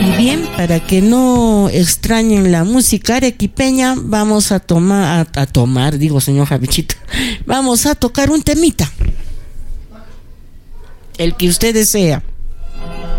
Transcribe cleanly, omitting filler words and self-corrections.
Y bien, para que no extrañen la música arequipeña, vamos a tomar, digo, señor Javichito, vamos a tocar un temita, el que usted desea.